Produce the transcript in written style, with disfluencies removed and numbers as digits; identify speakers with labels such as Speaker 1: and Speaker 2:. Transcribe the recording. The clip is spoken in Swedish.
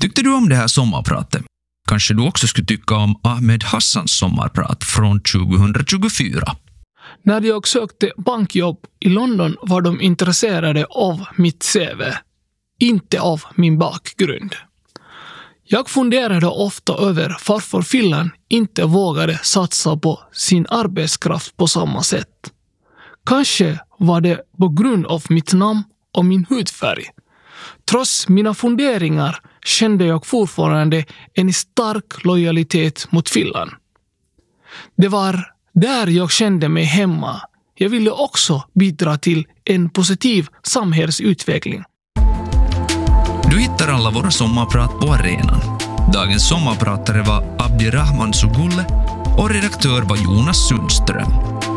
Speaker 1: Tyckte du om det här sommarpratet? Kanske du också skulle tycka om Ahmed Hassans sommarprat från 2024.
Speaker 2: När jag sökte bankjobb i London var de intresserade av mitt CV, inte av min bakgrund. Jag funderade ofta över varför Finland inte vågade satsa på sin arbetskraft på samma sätt. Kanske var det på grund av mitt namn och min hudfärg. Trots mina funderingar kände jag fortfarande en stark lojalitet mot Finland. Det var där jag kände mig hemma. Jag ville också bidra till en positiv samhällsutveckling.
Speaker 1: Du hittar alla våra sommarprat på arenan. Dagens sommarpratare var Abdirahman Sugulle och redaktör var Jonas Sundström.